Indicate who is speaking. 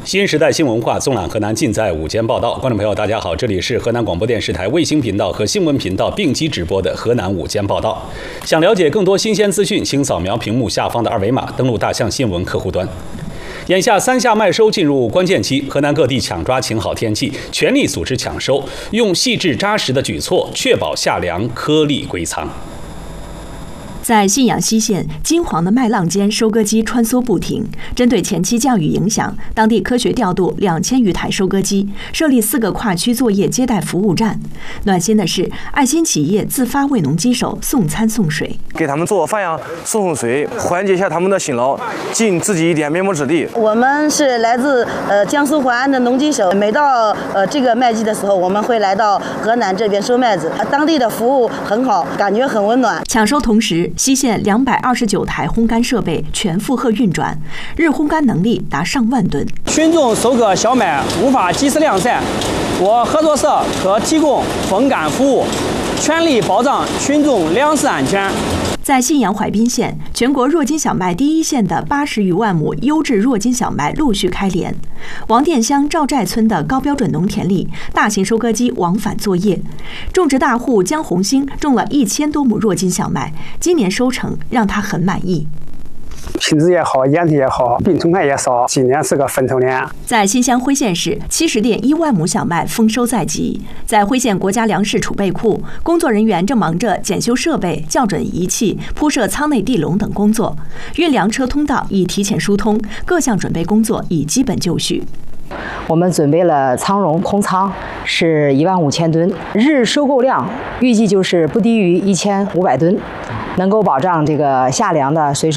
Speaker 1: 新时代新文化纵览河南，尽在午间报道。观众朋友，大家好，这里是河南广播电视台卫星频道和新闻频道并机直播的河南午间报道。想了解更多新鲜资讯，请扫描屏幕下方的二维码，登录大象新闻客户端。眼下三夏麦收进入关键期，河南各地抢抓晴好天气，全力组织抢收，用细致扎实的举措确保夏粮颗粒归仓。
Speaker 2: 在信阳西县金黄的麦浪间，收割机穿梭不停。针对前期降雨影响，当地科学调度2000余台收割机，设立4个跨区作业接待服务站。暖心的是，爱心企业自发为农机手送餐送水，
Speaker 3: 给他们做饭呀，送水，缓解一下他们的辛劳，尽自己一点绵薄之力。
Speaker 4: 我们是来自江苏淮安的农机手，每到这个麦季的时候，我们会来到河南这边收麦子，当地的服务很好，感觉很温暖。
Speaker 2: 抢收同时，西县229台烘干设备全负荷运转，日烘干能力达上万吨。
Speaker 5: 群众收割小麦无法及时晾晒，我合作社可提供风干服务，全力保障群众粮食安全。
Speaker 2: 在信阳淮滨县，全国弱金小麦第一线的80余万亩优质弱金小麦陆续开镰。王店乡赵寨村的高标准农田里，大型收割机往返作业。种植大户江红星种了1000多亩弱金小麦，今年收成让他很满意。
Speaker 6: 品质也好，颜色也好，病虫害也少，今年是个丰收年。
Speaker 2: 在新乡辉县市，70.1万亩小麦丰收在即。在辉县国家粮食储备库，工作人员正忙着检修设备、校准仪器、铺设仓内地笼等工作。运粮车通道已提前疏通，各项准备工作已基本就绪。
Speaker 7: 我们准备了仓容空仓是15000吨，日收购量预计就是不低于1500吨，能够保障这个夏粮的随